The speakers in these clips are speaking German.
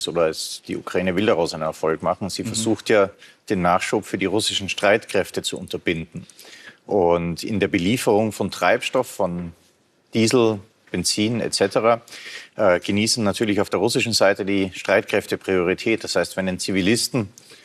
Die Ukraine will daraus einen Erfolg machen. Sie versucht ja, den Nachschub für die russischen Streitkräfte zu unterbinden. Und in der Belieferung von Treibstoff, von Diesel, Benzin etc. Genießen natürlich auf der russischen Seite die Streitkräfte Priorität. Das heißt, wenn den Zivilisten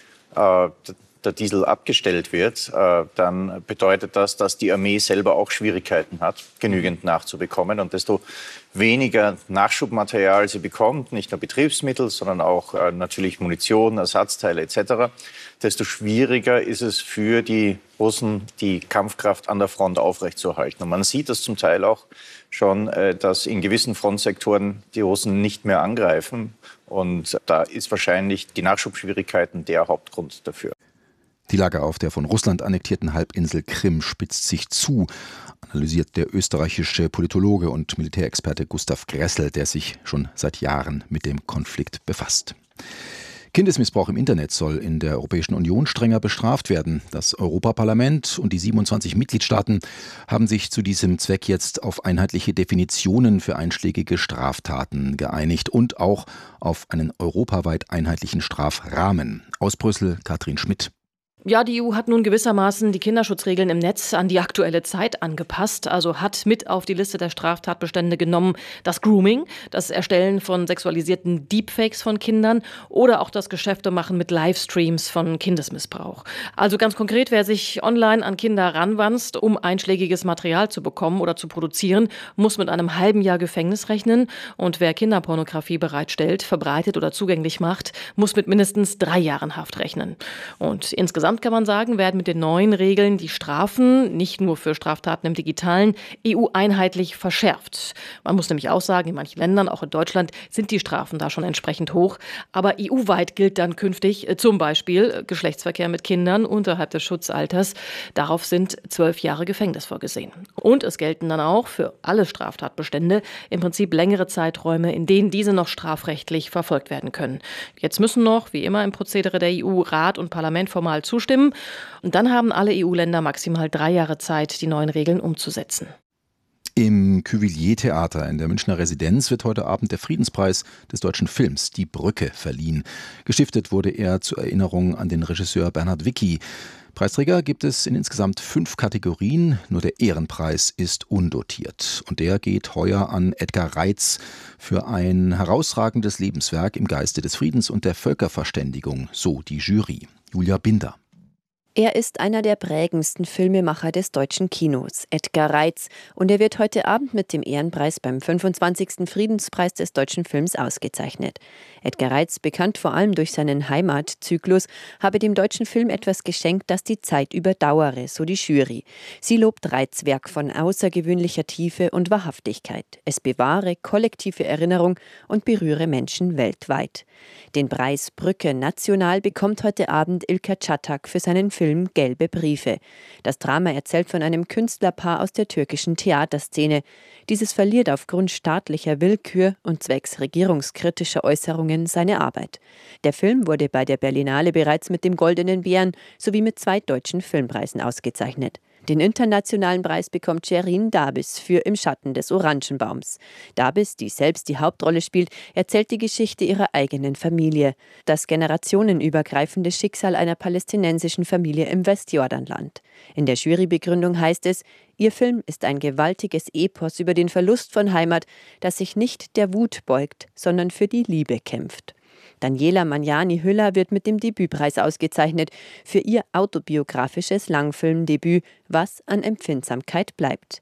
der Diesel abgestellt wird, dann bedeutet das, dass die Armee selber auch Schwierigkeiten hat, genügend nachzubekommen. Und desto weniger Nachschubmaterial sie bekommt, nicht nur Betriebsmittel, sondern auch natürlich Munition, Ersatzteile etc., desto schwieriger ist es für die Russen, die Kampfkraft an der Front aufrechtzuerhalten. Und man sieht das zum Teil auch schon, dass in gewissen Frontsektoren die Russen nicht mehr angreifen. Und da ist wahrscheinlich die Nachschubschwierigkeiten der Hauptgrund dafür. Die Lage auf der von Russland annektierten Halbinsel Krim spitzt sich zu, analysiert der österreichische Politologe und Militärexperte Gustav Gressel, der sich schon seit Jahren mit dem Konflikt befasst. Kindesmissbrauch im Internet soll in der Europäischen Union strenger bestraft werden. Das Europaparlament und die 27 Mitgliedstaaten haben sich zu diesem Zweck jetzt auf einheitliche Definitionen für einschlägige Straftaten geeinigt und auch auf einen europaweit einheitlichen Strafrahmen. Aus Brüssel Katrin Schmidt. Ja, die EU hat nun gewissermaßen die Kinderschutzregeln im Netz an die aktuelle Zeit angepasst, also hat mit auf die Liste der Straftatbestände genommen das Grooming, das Erstellen von sexualisierten Deepfakes von Kindern oder auch das Geschäftemachen mit Livestreams von Kindesmissbrauch. Also ganz konkret, wer sich online an Kinder ranwanzt, um einschlägiges Material zu bekommen oder zu produzieren, muss mit einem halben Jahr Gefängnis rechnen und wer Kinderpornografie bereitstellt, verbreitet oder zugänglich macht, muss mit mindestens 3 Jahren Haft rechnen. Und insgesamt kann man sagen, werden mit den neuen Regeln die Strafen, nicht nur für Straftaten im Digitalen, EU-einheitlich verschärft. Man muss nämlich auch sagen, in manchen Ländern, auch in Deutschland, sind die Strafen da schon entsprechend hoch. Aber EU-weit gilt dann künftig zum Beispiel Geschlechtsverkehr mit Kindern unterhalb des Schutzalters. Darauf sind 12 Jahre Gefängnis vorgesehen. Und es gelten dann auch für alle Straftatbestände im Prinzip längere Zeiträume, in denen diese noch strafrechtlich verfolgt werden können. Jetzt müssen noch, wie immer im Prozedere der EU, Rat und Parlament formal zustimmen. Und dann haben alle EU-Länder maximal 3 Jahre Zeit, die neuen Regeln umzusetzen. Im Cuvilliés-Theater in der Münchner Residenz wird heute Abend der Friedenspreis des deutschen Films Die Brücke verliehen. Gestiftet wurde er zur Erinnerung an den Regisseur Bernhard Wicki. Preisträger gibt es in insgesamt 5 Kategorien, nur der Ehrenpreis ist undotiert. Und der geht heuer an Edgar Reitz für ein herausragendes Lebenswerk im Geiste des Friedens und der Völkerverständigung, so die Jury. Julia Binder. Er ist einer der prägendsten Filmemacher des deutschen Kinos, Edgar Reitz, und er wird heute Abend mit dem Ehrenpreis beim 25. Friedenspreis des deutschen Films ausgezeichnet. Edgar Reitz, bekannt vor allem durch seinen Heimatzyklus, habe dem deutschen Film etwas geschenkt, das die Zeit überdauere, so die Jury. Sie lobt Reitz' Werk von außergewöhnlicher Tiefe und Wahrhaftigkeit. Es bewahre kollektive Erinnerung und berühre Menschen weltweit. Den Preis Brücke National bekommt heute Abend Ilker Çatak für seinen Film Gelbe Briefe. Das Drama erzählt von einem Künstlerpaar aus der türkischen Theaterszene. Dieses verliert aufgrund staatlicher Willkür und zwecks regierungskritischer Äußerungen seine Arbeit. Der Film wurde bei der Berlinale bereits mit dem Goldenen Bären sowie mit 2 deutschen Filmpreisen ausgezeichnet. Den internationalen Preis bekommt Shirin Dabbis für Im Schatten des Orangenbaums. Dabbis, die selbst die Hauptrolle spielt, erzählt die Geschichte ihrer eigenen Familie. Das generationenübergreifende Schicksal einer palästinensischen Familie im Westjordanland. In der Jurybegründung heißt es, ihr Film ist ein gewaltiges Epos über den Verlust von Heimat, das sich nicht der Wut beugt, sondern für die Liebe kämpft. Daniela Magnani-Hüller wird mit dem Debütpreis ausgezeichnet für ihr autobiografisches Langfilmdebüt Was an Empfindsamkeit bleibt.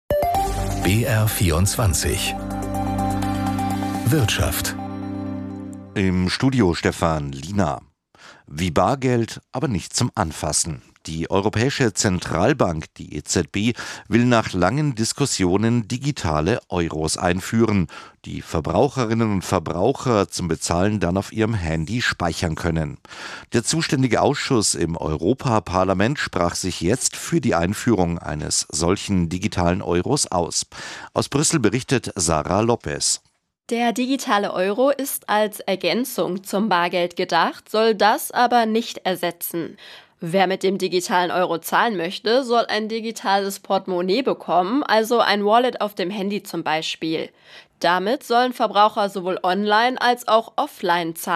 BR24 Wirtschaft. Im Studio Stefan Lina. Wie Bargeld, aber nicht zum Anfassen. Die Europäische Zentralbank, die EZB, will nach langen Diskussionen digitale Euros einführen, die Verbraucherinnen und Verbraucher zum Bezahlen dann auf ihrem Handy speichern können. Der zuständige Ausschuss im Europaparlament sprach sich jetzt für die Einführung eines solchen digitalen Euros aus. Aus Brüssel berichtet Sarah Lopez. Der digitale Euro ist als Ergänzung zum Bargeld gedacht, soll das aber nicht ersetzen. Wer mit dem digitalen Euro zahlen möchte, soll ein digitales Portemonnaie bekommen, also ein Wallet auf dem Handy zum Beispiel. Damit sollen Verbraucher sowohl online als auch offline zahlen.